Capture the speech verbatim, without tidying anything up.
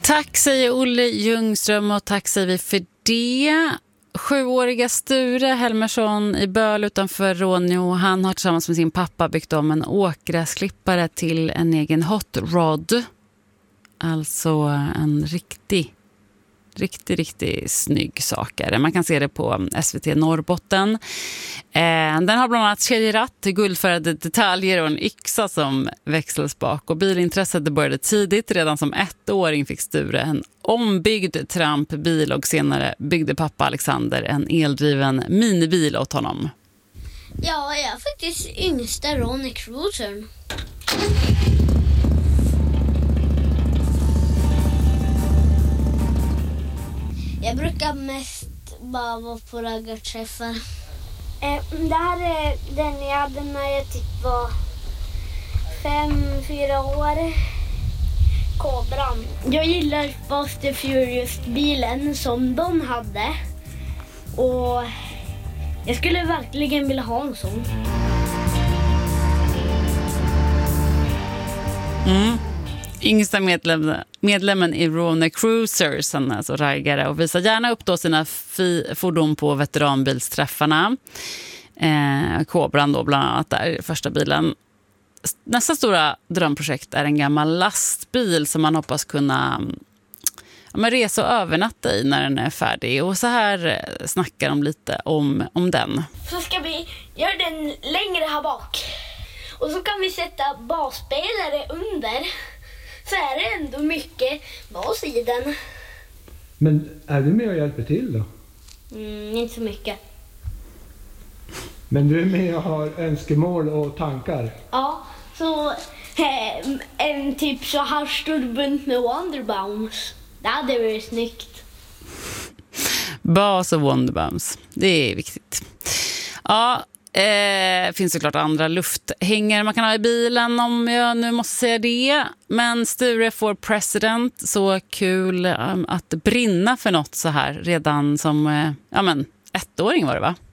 Tack säger Olle Ljungström och tack säger vi för det. Sjuåriga Sture Helmersson i Böl utanför Råneå, han har tillsammans med sin pappa byggt om en åkgräsklippare till en egen hot rod. Alltså en riktig, riktig, riktig snygg saker. Man kan se det på S V T Norrbotten. Eh, den har bland annat kedjeratt, guldfärgade detaljer och en yxa som växelspak. Och bilintresset började tidigt. Redan som ettåring fick Sture en ombyggd trampbil och senare byggde pappa Alexander en eldriven minibil åt honom. Ja, jag är faktiskt yngsta Ronny Cruisern. Jag brukar mest bara vara på raggarträffar. Eh, det här är den jag hade när jag typ var fem, fyra år. Cobran. Jag gillar Fast and Furious-bilen som de hade. Och jag skulle verkligen vilja ha en sån. Mm. Yngsta medlem, medlemmen i Rona Cruisers, han är alltså raggare, och visar gärna upp då sina fi, fordon på veteranbilsträffarna. Eh, Cobran då bland annat där, första bilen. Nästa stora drömprojekt är en gammal lastbil som man hoppas kunna ja, men resa och övernatta i när den är färdig. Och så här snackar de lite om, om den. Så ska vi göra den längre här bak. Och så kan vi sätta basspelare under. Så är det ändå mycket bas i den. Men är du med och hjälper till då? Mm, inte så mycket. Men du är med och har önskemål och tankar? Ja, så eh, en typ så här stor bunt med Wonderbounce. Det hade varit snyggt. Bas och Wonderbounce, det är viktigt. Ja, eh, finns såklart andra lufthängare man kan ha i bilen om jag nu måste säga det. Men Sture får president, så kul um, att brinna för något så här redan som eh, ja men, ettåring var det va?